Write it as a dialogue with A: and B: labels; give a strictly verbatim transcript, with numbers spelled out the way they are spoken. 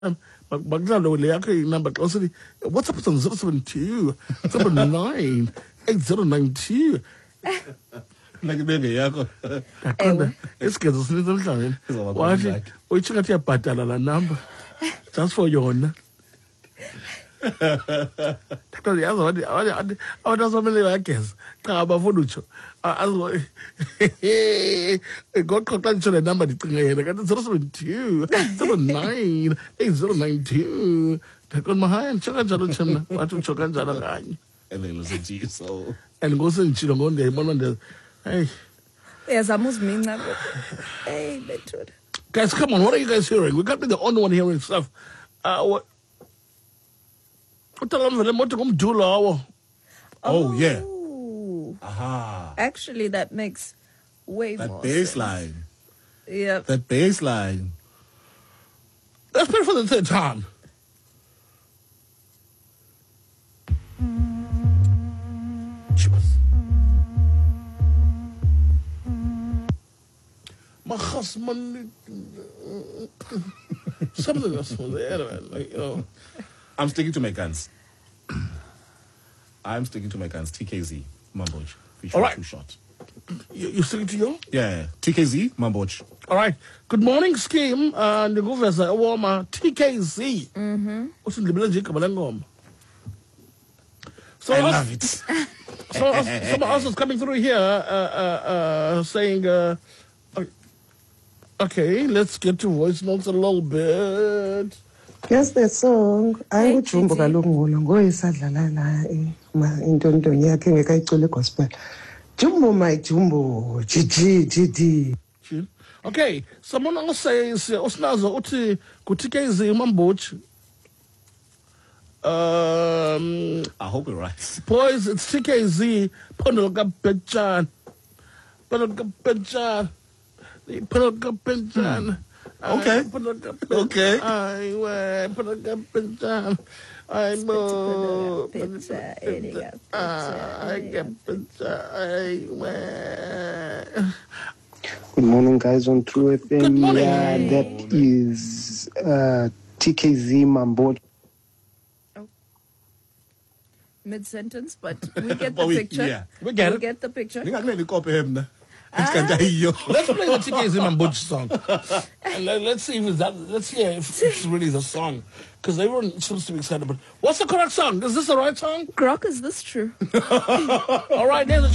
A: Magdalo le yakho number xa usithi WhatsApp is on zero seven two seven nine eight zero nine two. Nakibenge yakho. Yaqonda isigezo sinethe emhlabeni. Wathi uyitsho ngathi uyabhadala la number just for yona. Because yazi wathi abantu asomele bayageza cha abafuna utsho azo ngoqoqa nje le number ndicinga yena kanti zero seven two seven nine eight zero nine two takon mahaya ntsho kanjalo thina wathi utsho kanjalo kanye
B: and then usethi so
A: and ngosengitshilo ngonde yibona nde hey
C: uyazama uziminca hey bethu.
A: Guys, come on, what are you guys hearing? We can't be the only one hearing stuff. Uh what
B: Oh, oh yeah.
C: Aha. Actually, that makes way
B: that
C: more
B: bass
C: sense.
B: line.
C: Yeah.
B: That bass line.
A: Let's play for the third time. Something else was there, man. Like, you know.
B: I'm sticking to my guns. I'm sticking to my guns. T K Z, Mamboch.
A: All right.
B: Too short.
A: You, you're sticking to your?
B: Yeah, T K Z, Mamboch.
A: All right. Good morning, Scheme. Uh, Ndinguveza Awoma, T K Z.
C: Mm-hmm.
A: So
B: I
A: us,
B: love it.
A: So us, someone else is coming through here uh, uh, uh, saying, uh, okay, let's get to voice notes a little bit.
D: Yes, the song. I would jumbo kaloku ngolo ngoyisadlala la into yakhe ngekayicula gospel. Jumbo my jumbo, G G G D.
A: Okay, someone else says usinazo uthi ku T K Z Mamboch. Um,
B: I hope you're right.
A: Boys, it's T K Z. Pondoloka Penchan. Pondoloka Penchan. Pondoloka Penchan.
B: Okay. Okay.
A: I wear Pondoloka Penchan. I mo. I get pizza. I wear.
D: Good morning, guys, on True F M.
A: Good morning.
D: Yeah, that is uh, T K Z Mambo.
C: Mid-sentence, but we get the
B: But we-
C: picture.
B: yeah.
A: We get
C: we
A: it.
C: get the picture.
B: Let's play
A: Let's play the T K Z Mamboch song. And let, let's see if it's that. Let's see if it's really the song, because everyone seems to be excited. But what's the correct song? Is this the right song?
C: Grok, is this true?
A: All right, there's a